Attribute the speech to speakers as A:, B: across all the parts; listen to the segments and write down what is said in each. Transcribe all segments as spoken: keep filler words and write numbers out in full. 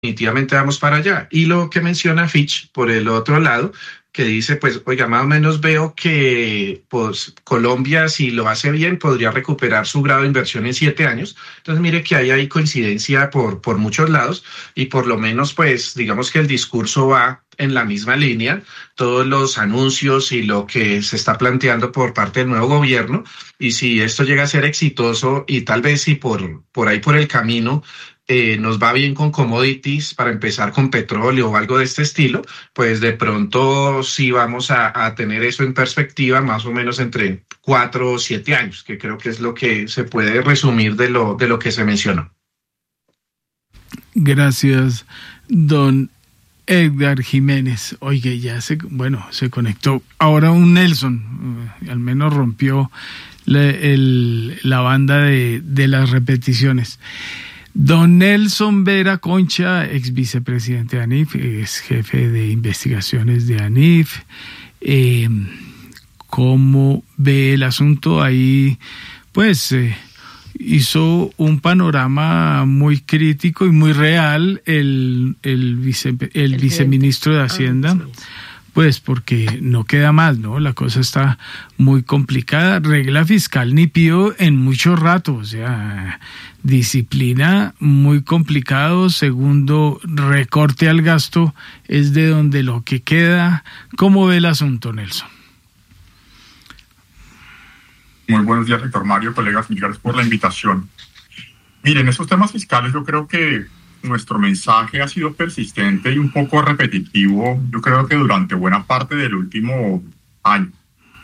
A: definitivamente vamos para allá. Y lo que menciona Fitch, por el otro lado, que dice, pues, oiga, más o menos veo que pues, Colombia, si lo hace bien, podría recuperar su grado de inversión en siete años. Entonces, mire que hay ahí coincidencia por, por muchos lados y por lo menos, pues, digamos que el discurso va en la misma línea, todos los anuncios y lo que se está planteando por parte del nuevo gobierno. Y si esto llega a ser exitoso y tal vez si por, por ahí por el camino Eh, nos va bien con commodities, para empezar con petróleo o algo de este estilo, pues de pronto sí vamos a, a tener eso en perspectiva más o menos entre cuatro o siete años, que creo que es lo que se puede resumir de lo, de lo que se mencionó.
B: Gracias, don Edgar Jiménez. Oye, ya se, bueno, se conectó ahora un Nelson, al menos rompió la, el, la banda de, de las repeticiones. Don Nelson Vera Concha, ex vicepresidente de ANIF, es jefe de investigaciones de ANIF. Eh, ¿Cómo ve el asunto? Ahí, pues, eh, hizo un panorama muy crítico y muy real el, el, vice, el, el viceministro de Hacienda. Ah, sí. Pues porque no queda más, ¿no? La cosa está muy complicada. Regla fiscal ni pío en mucho rato, o sea, disciplina muy complicado. Segundo, recorte al gasto es de donde lo que queda. ¿Cómo ve el asunto, Nelson?
C: Muy buenos días, Héctor Mario, colegas, mil gracias por la invitación. Miren, esos temas fiscales yo creo que nuestro mensaje ha sido persistente y un poco repetitivo, yo creo que durante buena parte del último año.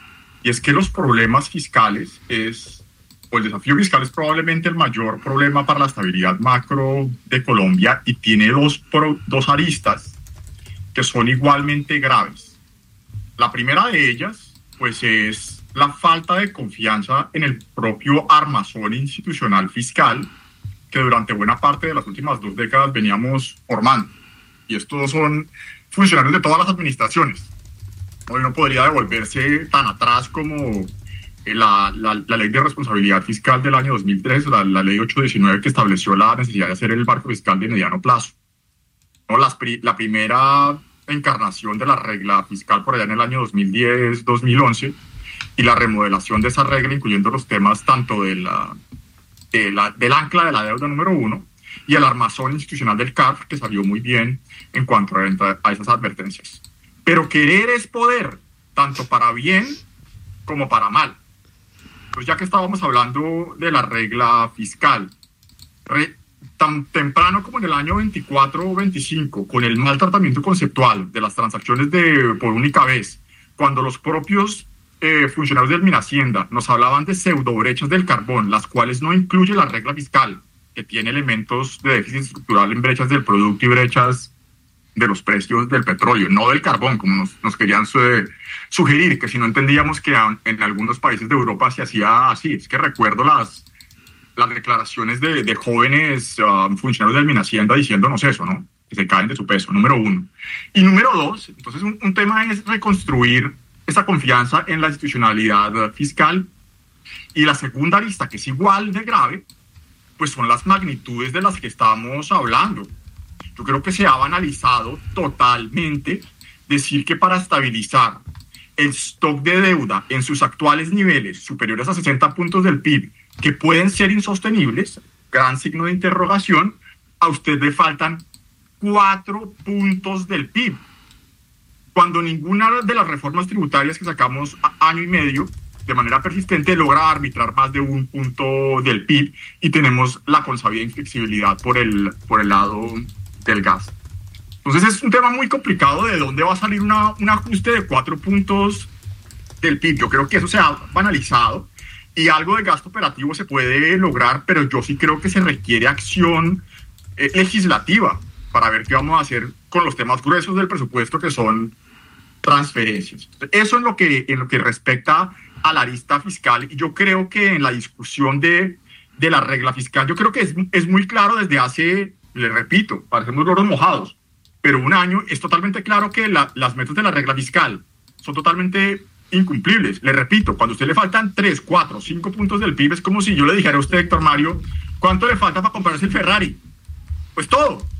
C: Y es que los problemas fiscales es, o el desafío fiscal es probablemente el mayor problema para la estabilidad macro de Colombia y tiene dos, dos aristas que son igualmente graves. La primera de ellas, pues es la falta de confianza en el propio armazón institucional fiscal que durante buena parte de las últimas dos décadas veníamos formando. Y estos son funcionarios de todas las administraciones. Hoy no podría devolverse tan atrás como la, la, la ley de responsabilidad fiscal del año dos mil tres, la, la ley ocho diecinueve que estableció la necesidad de hacer el marco fiscal de mediano plazo. ¿No? Las, la primera encarnación de la regla fiscal por allá en el año dos mil diez dos mil once y la remodelación de esa regla, incluyendo los temas tanto de la De la, del ancla de la deuda número uno y el armazón institucional del C A R F, que salió muy bien en cuanto a, a esas advertencias. Pero querer es poder, tanto para bien como para mal. Pues ya que estábamos hablando de la regla fiscal, re, tan temprano como en el año veinticuatro o veinticinco, con el mal tratamiento conceptual de las transacciones de por única vez, cuando los propios Eh, funcionarios del Minhacienda nos hablaban de pseudo brechas del carbón, las cuales no incluye la regla fiscal, que tiene elementos de déficit estructural en brechas del producto y brechas de los precios del petróleo, no del carbón, como nos, nos querían su, sugerir, que si no entendíamos que en algunos países de Europa se hacía así. Es que recuerdo las, las declaraciones de, de jóvenes uh, funcionarios del Minhacienda diciéndonos eso, ¿no? Que se caen de su peso, número uno. Y número dos, entonces un, un tema es reconstruir esa confianza en la institucionalidad fiscal. Y la segunda arista, que es igual de grave, pues son las magnitudes de las que estamos hablando. Yo creo que se ha banalizado totalmente decir que para estabilizar el stock de deuda en sus actuales niveles superiores a sesenta puntos del P I B, que pueden ser insostenibles, gran signo de interrogación, a usted le faltan cuatro puntos del P I B. Cuando ninguna de las reformas tributarias que sacamos a año y medio de manera persistente logra arbitrar más de un punto del P I B y tenemos la consabida inflexibilidad por el, por el lado del gas. Entonces es un tema muy complicado de dónde va a salir una, un ajuste de cuatro puntos del P I B. Yo creo que eso se ha banalizado y algo de gasto operativo se puede lograr, pero yo sí creo que se requiere acción eh, legislativa para ver qué vamos a hacer con los temas gruesos del presupuesto, que son transferencias. Eso en lo que, en lo que respecta a la arista fiscal. Y yo creo que en la discusión de, de la regla fiscal, yo creo que es, es muy claro desde hace, le repito, parecemos loros mojados, pero un año es totalmente claro que la, las metas de la regla fiscal son totalmente incumplibles. Le repito, cuando a usted le faltan tres, cuatro, cinco puntos del P I B, es como si yo le dijera a usted, Héctor Mario, ¿cuánto le falta para comprarse el Ferrari? Pues todo.